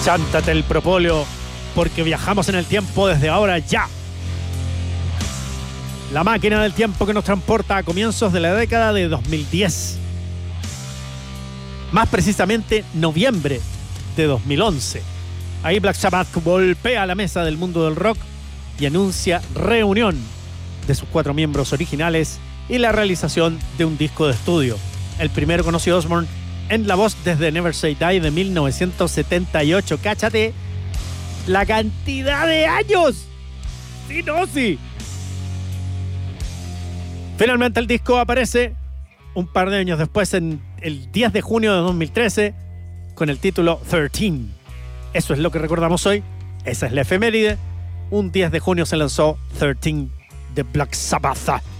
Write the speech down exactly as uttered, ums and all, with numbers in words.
Chántate el propóleo, porque viajamos en el tiempo desde ahora ya. La máquina del tiempo que nos transporta a comienzos de la década de dos mil diez. Más precisamente, noviembre de dos mil once. Ahí Black Sabbath golpea la mesa del mundo del rock y anuncia reunión de sus cuatro miembros originales y la realización de un disco de estudio. El primero con Ozzy Osbourne en la voz desde Never Say Die de mil novecientos setenta y ocho. ¡Cáchate la cantidad de años sin Ozzy! Finalmente el disco aparece un par de años después, en el diez de junio de dos mil trece, con el título trece. Eso es lo que recordamos hoy. Esa es la efeméride. Un diez de junio se lanzó trece de Black Sabbath.